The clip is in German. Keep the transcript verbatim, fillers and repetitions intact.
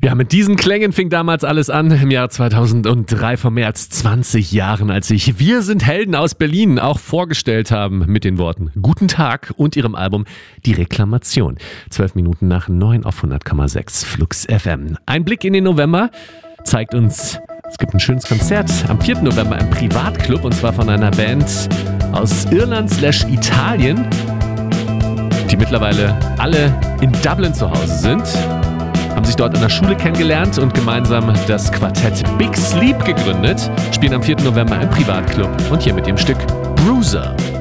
Ja, mit diesen Klängen fing damals alles an, im Jahr zweitausenddrei, vor mehr als zwanzig Jahren, als sich Wir sind Helden aus Berlin auch vorgestellt haben mit den Worten Guten Tag und ihrem Album Die Reklamation. Zwölf Minuten nach neun auf hundert Komma sechs Flux F M. Ein Blick in den November zeigt uns, es gibt ein schönes Konzert am vierten November im Privatclub, und zwar von einer Band aus Irland slash Italien, die mittlerweile alle in Dublin zu Hause sind. Haben sich dort in der Schule kennengelernt und gemeinsam das Quartett Big Sleep gegründet, spielen am vierten November im Privatclub und hier mit dem Stück Bruiser.